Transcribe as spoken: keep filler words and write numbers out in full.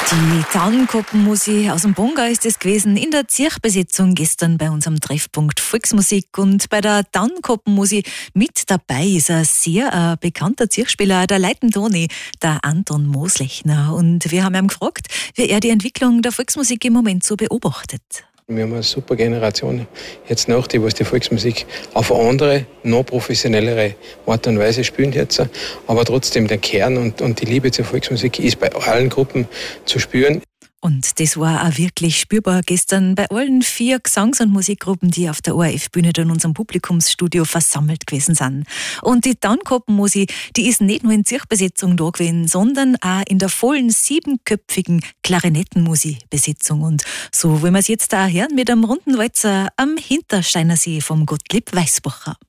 Die Taunenkoppenmusik aus dem Bonga ist es gewesen in der Zirchbesetzung gestern bei unserem Treffpunkt Volksmusik. Und bei der Taunenkoppenmusik mit dabei ist ein sehr äh, bekannter Zirchspieler, der Leitentoni, der Anton Moslechner. Und wir haben ihn gefragt, wie er die Entwicklung der Volksmusik im Moment so beobachtet. Wir haben eine super Generation jetzt nach, die was die Volksmusik auf eine andere, noch professionellere Art und Weise spielen jetzt. Aber trotzdem der Kern und, und die Liebe zur Volksmusik ist bei allen Gruppen zu spüren. Und das war auch wirklich spürbar gestern bei allen vier Gesangs- und Musikgruppen, die auf der O R F-Bühne in unserem Publikumsstudio versammelt gewesen sind. Und die Taunenkoppenmusik, die ist nicht nur in Zirchbesetzung da gewesen, sondern auch in der vollen siebenköpfigen Klarinettenmusik-Besetzung. Und so wollen wir es jetzt auch hören mit einem runden Walzer am Hintersteiner See vom Gottlieb Weißbacher.